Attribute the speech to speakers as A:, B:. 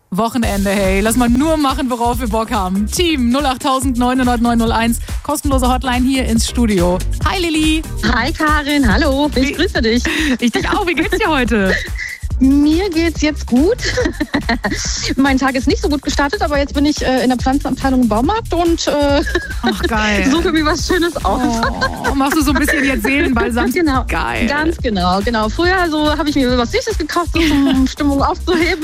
A: Wochenende, hey. Lass mal nur machen, worauf wir Bock haben. Team 08000 900 901. Kostenlose Hotline hier ins Studio. Hi Lilly.
B: Hi Karin, hallo. Ich grüße dich.
A: Ich dich auch. Wie geht's dir heute?
B: Mir geht's jetzt gut. Mein Tag ist nicht so gut gestartet, aber jetzt bin ich in der Pflanzenabteilung im Baumarkt und
A: Ach, geil.
B: suche mir was Schönes aus.
A: Oh, machst du so ein bisschen jetzt Seelenbalsam?
B: Genau.
A: Geil.
B: Ganz genau. Früher so habe ich mir was Süßes gekauft, so, um Stimmung aufzuheben.